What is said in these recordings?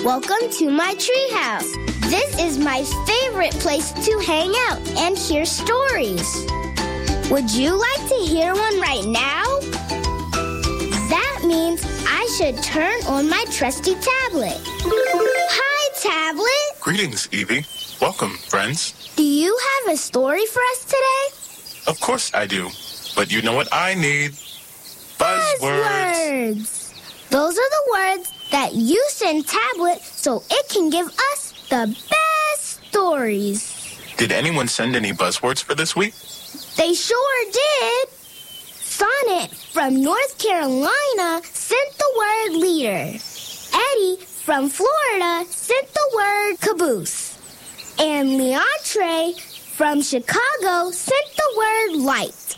Welcome to my treehouse. This is my favorite place to hang out and hear stories. Would you like to hear one right now? That means I should turn on my trusty tablet. Hi, tablet. Greetings, Evie. Welcome, friends. Do you have a story for us today? Of course I do. But you know what I need? Buzzwords. Those are the words that you send Tablet so it can give us the best stories. Did anyone send any buzzwords for this week? They sure did. Sonnet from North Carolina sent the word leader. Eddie from Florida sent the word caboose. And Leontre from Chicago sent the word light.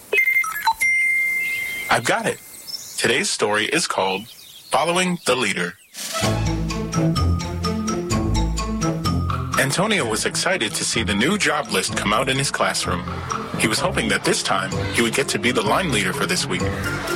I've got it. Today's story is called Following the Leader. Antonio was excited to see the new job list come out in his classroom. He was hoping that this time he would get to be the line leader for this week.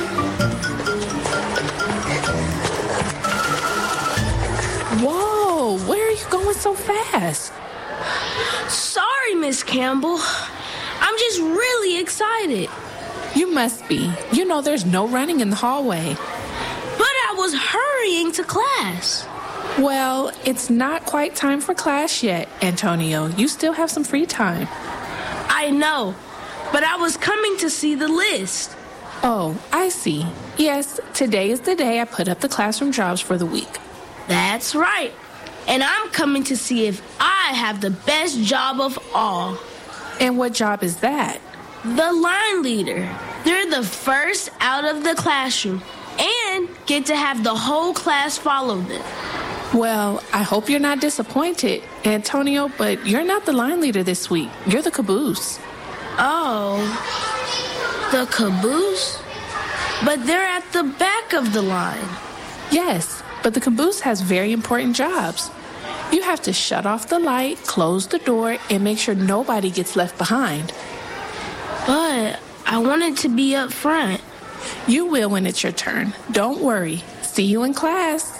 Whoa, where are you going so fast? Sorry, Miss Campbell. I'm just really excited. You must be. You know there's no running in the hallway. But I was hurrying to class. Well, it's not quite time for class yet, Antonio. You still have some free time. I know, but I was coming to see the list. Oh, I see. Yes, today is the day I put up the classroom jobs for the week. That's right. And I'm coming to see if I have the best job of all. And what job is that? The line leader. They're the first out of the classroom and get to have the whole class follow them. Well, I hope you're not disappointed, Antonio, but you're not the line leader this week. You're the caboose. Oh, the caboose? But they're at the back of the line. Yes, but the caboose has very important jobs. You have to shut off the light, close the door, and make sure nobody gets left behind. But I wanted to be up front. You will when it's your turn. Don't worry. See you in class.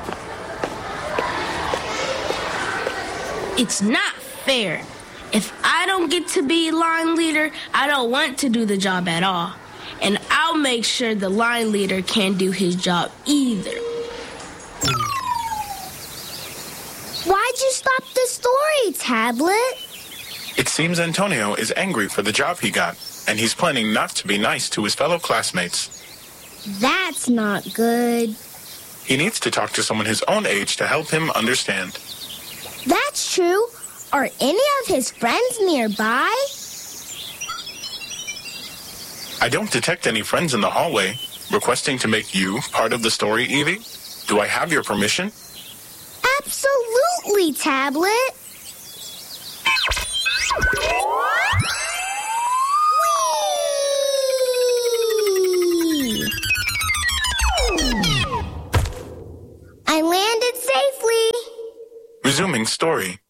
It's not fair. If I don't get to be line leader, I don't want to do the job at all. And I'll make sure the line leader can't do his job either. Why'd you stop the story, Tablet? It seems Antonio is angry for the job he got, and he's planning not to be nice to his fellow classmates. That's not good. He needs to talk to someone his own age to help him understand. That's true. Are any of his friends nearby? I don't detect any friends in the hallway. Requesting to make you part of the story, Evie? Do I have your permission? Absolutely, Tablet. Whee! I landed safely. Resuming story.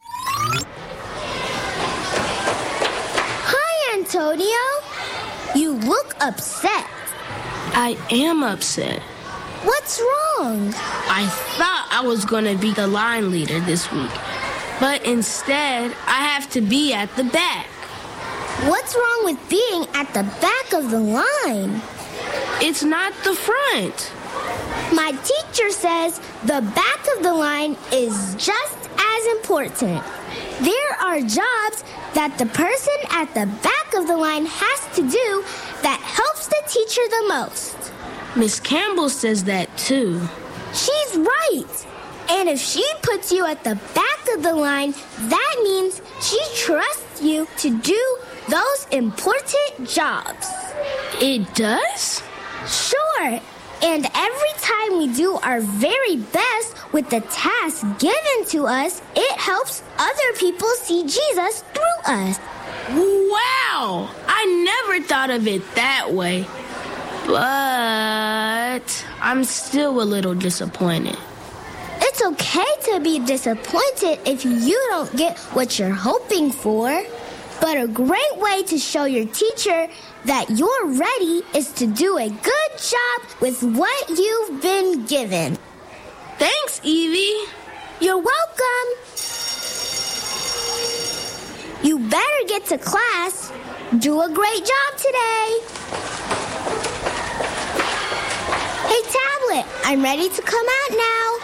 Hi, Antonio. You look upset. I am upset. What's wrong? I thought I was going to be the line leader this week. But instead, I have to be at the back. What's wrong with being at the back of the line? It's not the front. My teacher says the back of the line is just as important. There are jobs that the person at the back of the line has to do that helps the teacher the most. Miss Campbell says that too. She's right. And if she puts you at the back of the line, that means she trusts you to do those important jobs. It does? Sure. And every time we do our very best with the task given to us, it helps other people see Jesus through us. Wow! I never thought of it that way. But I'm still a little disappointed. It's okay to be disappointed if you don't get what you're hoping for. But a great way to show your teacher that you're ready is to do a good job with what you've been given. Thanks, Evie. You're welcome. You better get to class. Do a great job today. Hey, Tablet, I'm ready to come out now.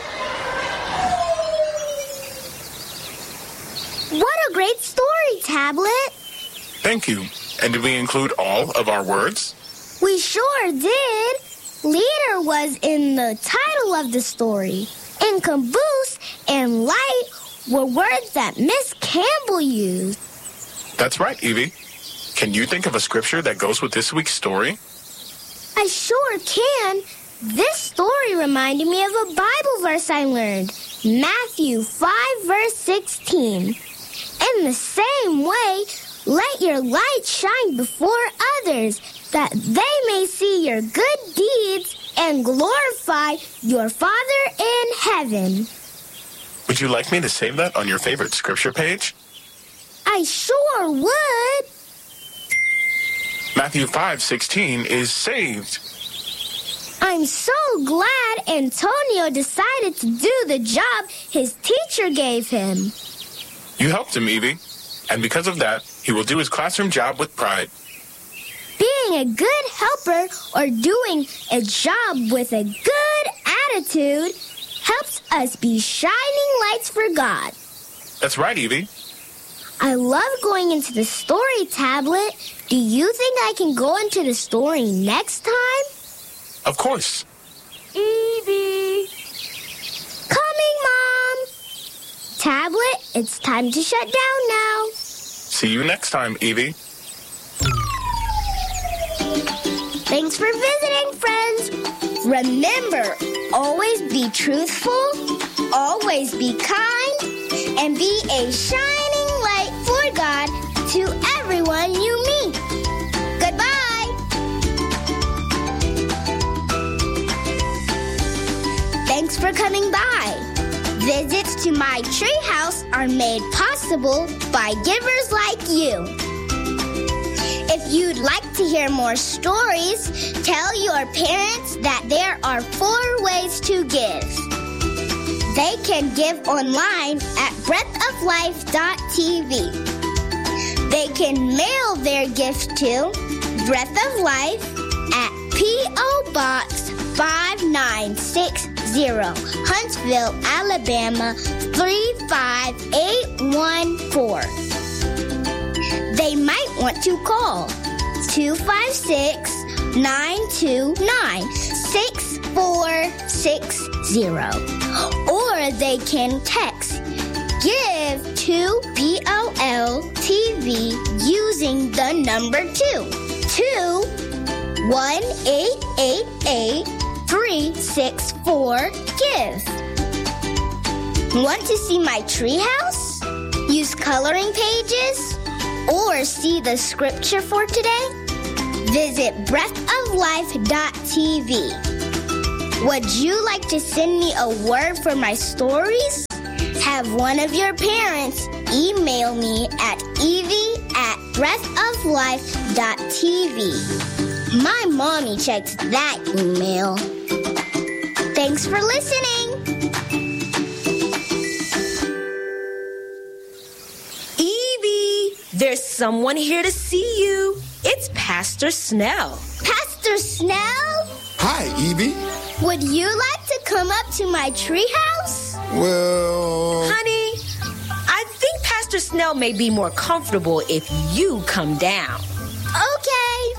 What a great story, Tablet. Thank you. And did we include all of our words? We sure did. Leader was in the title of the story. And caboose and light were words that Miss Campbell used. That's right, Evie. Can you think of a scripture that goes with this week's story? I sure can. This story reminded me of a Bible verse I learned. Matthew 5, verse 16. In the same way, let your light shine before others, that they may see your good deeds and glorify your Father in heaven. Would you like me to save that on your favorite scripture page? I sure would. Matthew 5:16 is saved. I'm so glad Antonio decided to do the job his teacher gave him. You helped him, Evie. And because of that, he will do his classroom job with pride. Being a good helper or doing a job with a good attitude helps us be shining lights for God. That's right, Evie. I love going into the story, Tablet. Do you think I can go into the story next time? Of course. Evie. Coming, Mom. Tablet, it's time to shut down now. See you next time, Evie. Thanks for visiting, friends. Remember, always be truthful, always be kind, and be a shining light for God to everyone you meet. Goodbye. Thanks for coming by. Visits to my treehouse are made possible by givers like you. If you'd like to hear more stories, tell your parents that there are 4 ways to give. They can give online at breathoflife.tv. They can mail their gift to Breath of Life at P.O. Box 5960, Huntsville, Alabama 35814. They might want to call 256-929-6460. Or they can text GIVE to BOLTV using the number 2 to 1-888-364-GIVE. Want to see my treehouse? Use coloring pages? Or see the scripture for today? Visit breathoflife.tv. Would you like to send me a word for my stories? Have one of your parents email me at evie@breathoflife.tv. My mommy checks that email. Thanks for listening. There's someone here to see you. It's Pastor Snell. Pastor Snell? Hi, Evie. Would you like to come up to my treehouse? Well... Honey, I think Pastor Snell may be more comfortable if you come down. Okay.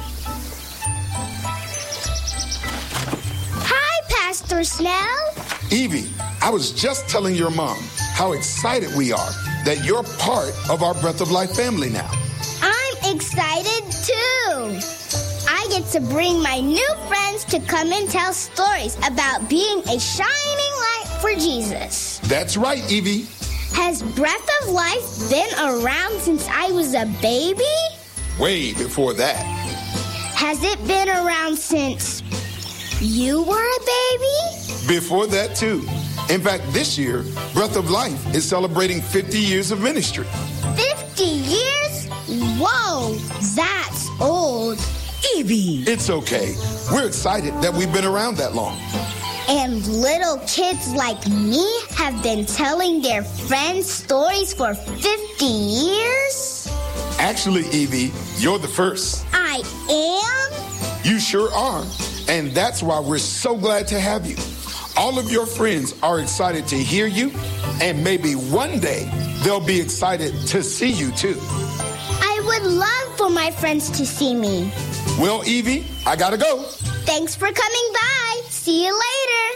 Hi, Pastor Snell. Evie, I was just telling your mom how excited we are that you're part of our Breath of Life family now. I'm excited too. I get to bring my new friends to come and tell stories about being a shining light for Jesus. That's right, Evie. Has Breath of Life been around since I was a baby? Way before that. Has it been around since you were a baby? Before that, too. In fact, this year, Breath of Life is celebrating 50 years of ministry. 50 years? Whoa, that's old. Evie. It's okay. We're excited that we've been around that long. And little kids like me have been telling their friends stories for 50 years? Actually, Evie, you're the first. I am? You sure are. And that's why we're so glad to have you. All of your friends are excited to hear you, and maybe one day they'll be excited to see you too. I would love for my friends to see me. Well, Evie, I gotta go. Thanks for coming by. See you later.